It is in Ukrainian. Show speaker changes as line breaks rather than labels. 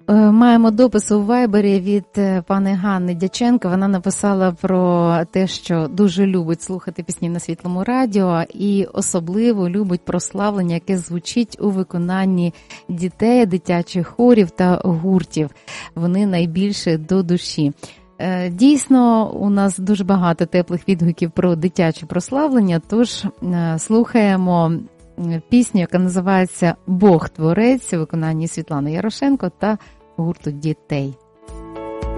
маємо допис у Вайбері від пани Ганни Дяченко. Вона написала про те, що дуже любить слухати пісні на Світлому радіо і особливо любить прославлення, яке звучить у виконанні дітей, дитячих хорів та гуртів. Вони найбільше до душі. Дійсно, у нас дуже багато теплих відгуків про дитяче прославлення, тож слухаємо пісню, яка називається «Бог творець» у виконанні Світлани Ярошенко та гурту «Дітей».